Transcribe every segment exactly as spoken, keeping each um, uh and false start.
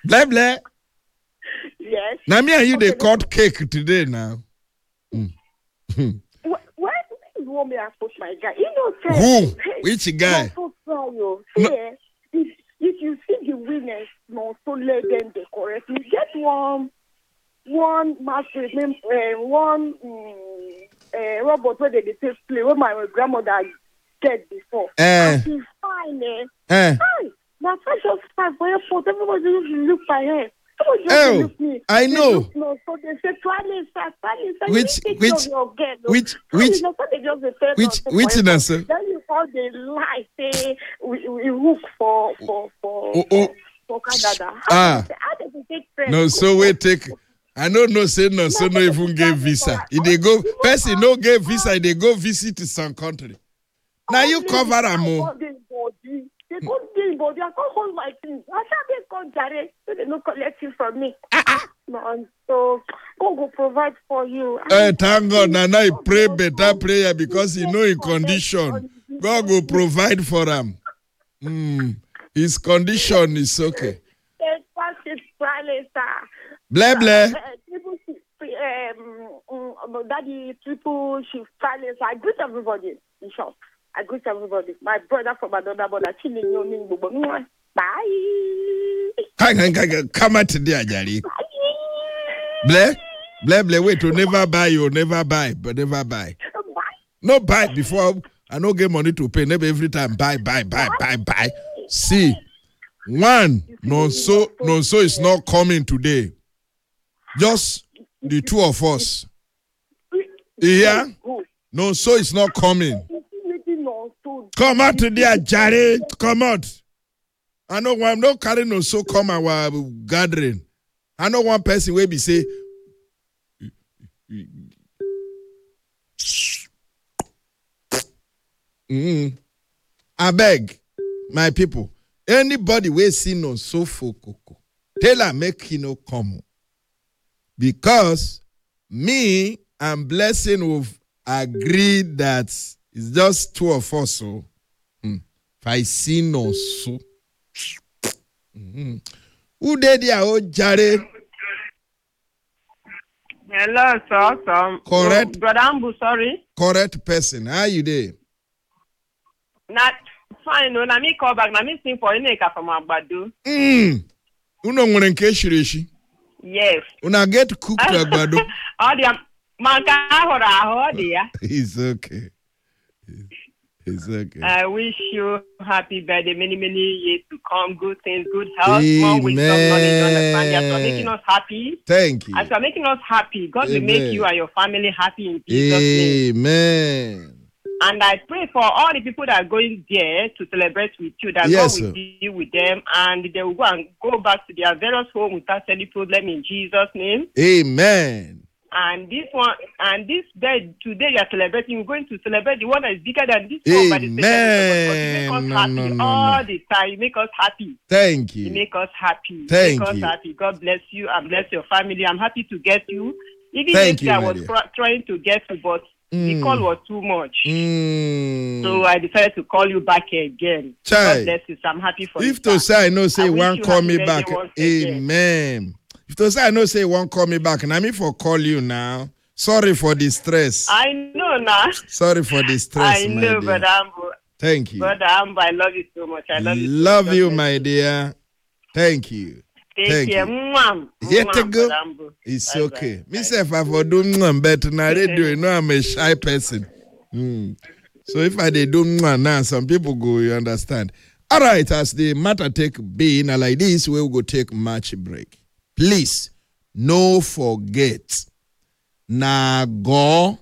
Blah blah. Yes. Now me and you Okay, they cut cake today now. Mm. Why, why do you want me to push my guy? You know, say, Who? hey, Which guy? no, so you. See, No. eh, if, if you see the winners, no, so let them the correct. You get one, one master, uh, one um, uh, robot where they dey take play, where my grandmother get before. Eh. And she's fine, eh? Eh. Fine. That's why just fine for your fault. Everybody just look by her. Somebody just Oh, look me. I They know. look, no, so they say, Twilight, Twilight, you Which- need to take which- care of your girl, no. which- Twilight, which- no, so they just dey tell which- us, say, which for your nonsense? fault. Then you call the lie, say, we, we hook for, for, for, Oh, oh. for, for Canada. How Ah. they- how they dey take friends? No, so we take. I don't know, say no, so no even give visa. If they go, person no give visa, they go visit to some country. Now you cover a more. They can't deal body. I can't hold my things. I can't they can't carry, so they no collect it from me. No, so God will provide for you. Eh, thank God. Now, now you pray better prayer because you know in condition. God will provide for them. Mm. His condition is okay. Blah blah. Um, Daddy, triple shift silence. I greet everybody in shop. I greet everybody. My brother from another brother, chilling you. Bye. Hang, hang, hang, come out today, Ajari. Blah, blah, blah. Wait, you never buy, you never buy, but never buy. Bye. No buy before. I no get money to pay. Never every time buy, buy, buy, buy, buy. See, one, no so, no so is not coming today. Just the two of us. Yeah, no so is not coming. Come out today, Ajari. Come out. I know I'm not carrying no so come our gathering. I know one person will be say. Mm. I beg, my people, anybody we see no so for coco, tell her make he no come. Because me and Blessing will agree that it's just two of us. So, mm. if I see no so, mm-hmm. Who did ya oh Jare? Hello, sir. sir. Correct. Oh, Brother Ambu, sorry. Correct person. How you there? Not fine. No, na me call back. Na me sing for Ineka from Agbado. Mm. Uno nwere nke shirishi. Yes. Una get cooked agbado. All the man ka ahoro aho di ya. It's okay. It's okay. I wish you happy birthday, many many years to come. Good things, good health, more wisdom, knowledge, understanding. As you are making us happy. Thank you. As you are making us happy, God Amen. will make you and your family happy in Jesus' name. Amen. And I pray for all the people that are going there to celebrate with you, that Yes, God will sir. deal with them and they will go and go back to their various homes without any problem in Jesus' name. Amen. And this one, and this day, today you are celebrating, you're going to celebrate the one that is bigger than this one by the Amen. special because you make us No, happy no, no, all no. the time. You make us happy. Thank You you. make us happy. Thank make us you. happy. God bless you and bless your family. I'm happy to get you. Even Thank if you, I my was dear. tr- trying to get you, but Mm. the call was too much. Mm. So I decided to call you back again. Chai. God bless you. So I'm happy for you. If to sir. say I know say I wish one you call happy me birthday back. once again. Amen. If to say I know say one call me back, and I mean for call you now. Sorry for the stress. I know now. Sorry for the stress, I my know, dear. Brother Ambo. Thank you. Brother Ambo, I love you so much. I love you. so Love much. you, God bless my dear. Thank you. Take Thank care. you. Mwah. Yet Mwah, to go. Brother Ambo. It's Bye-bye. okay. Bye. Myself, I for do mwah better na radio. You know I'm a shy person. Mm. So if I dey do mwah now, some people go, you understand. All right, as the matter take be now like this, we will go take match break. Please, no forget. Na go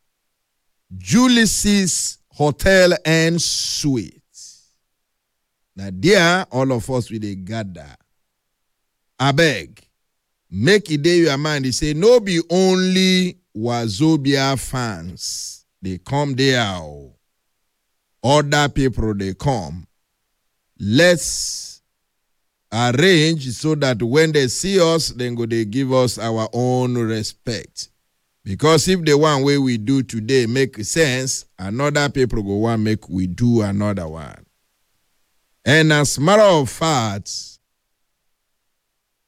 Julius's Hotel and Suites. Now there, all of us will gather. I beg, make it day your mind. They say no be only Wazobia fans. They come there. oh. Other people they come. Let's arrange so that when they see us, then go they give us our own respect. Because if the one way we do today make sense, another people go want make we do another one. And as a matter of fact,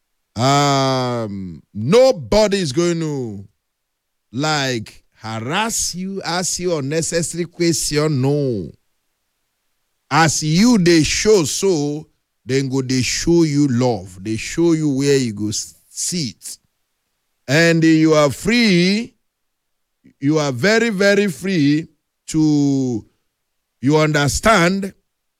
Um, nobody is going to like harass you, ask you unnecessary question. No. As you they show so, then go they show you love. They show you where you go sit. And you are free. You are very, very free to, you understand,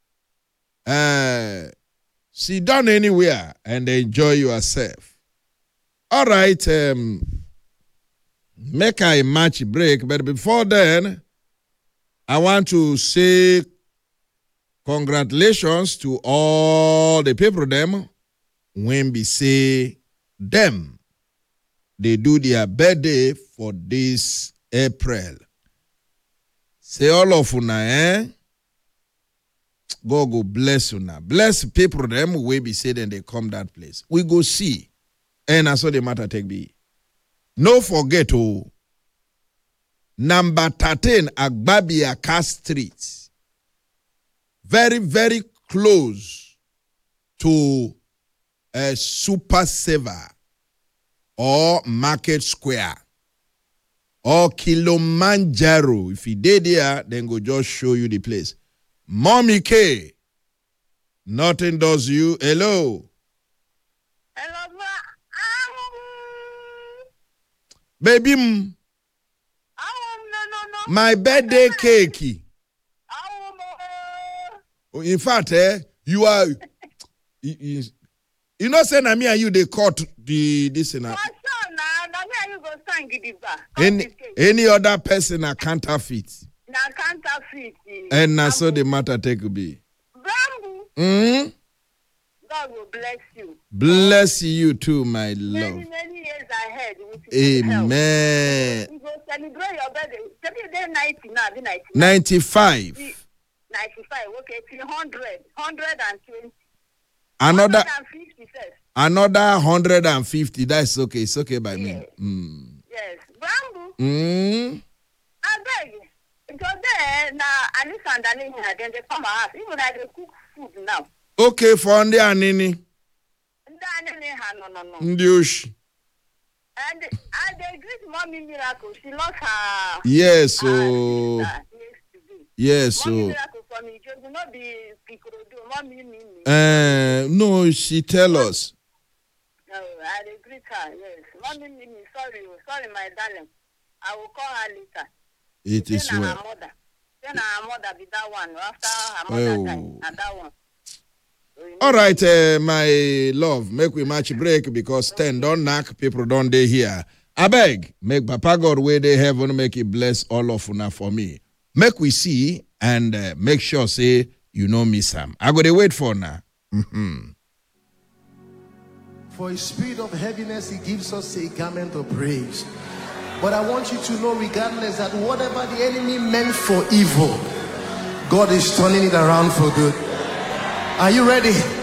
uh, sit down anywhere and enjoy yourself. All right, um, make a match break. But before then, I want to say congratulations to all the people them when we say them. They do their birthday for this April. Say all of una, eh? God go bless una. Bless people them we be say then they come that place. We go see. And I saw the matter take be. No forget oh. Number thirteen Agbabiaka Street. Very, very close to a Super Saver or Market Square or Kilimanjaro. If you did there, then go just show you the place. Mommy K, nothing does you. Hello. Hello, ma. Baby, Um, no, no, no. my birthday cake. Um, In fact, eh, you are, you, you, you know, say na me and you they caught the this and that. Any any other person a counterfeit. na counterfeit. And na so the matter take be. Bamboo. Hmm? God will bless you. Bless you too, my love. Many, many years ahead. With his Amen. help. We will celebrate your birthday. Today ninety now, be ninety. ninety-five. ninety-five, okay, three hundred. one hundred twenty. Another one hundred fifty first. another one hundred fifty. That's okay. It's okay by me. Yes. Mm. Yes. Bamboo. Hmm? I beg. Because there, now, Alisa and Danny, then they come out. Even I they cook food now. Okay, for ndị anini. Danny, no, no, no. Ndị oshi. And I they greet Mommy Miracle. She lost her. Yes, so her sister yesterday. yes, Mommy so Miracle for me, just not be Pikorodo. Mommy Mimi. uh no, she tell us. No, I they greet her. Yes, Mommy Mimi. Sorry, oh, sorry, my darling. I will call her later. It Then is her well. mother. Then her mother be that one. After her mother Oh. died, and that one. So, you know, All right, uh, my love, make we match break because ten don't knock, people don't dey here. I beg, make Papa God where they heaven make it bless all of una for me. Make we see and uh, make sure say you know me Sam. I go to wait for now. Mm-hmm. For a spirit of heaviness, he gives us a garment of praise. But I want you to know, regardless, that whatever the enemy meant for evil, God is turning it around for good. Are you ready?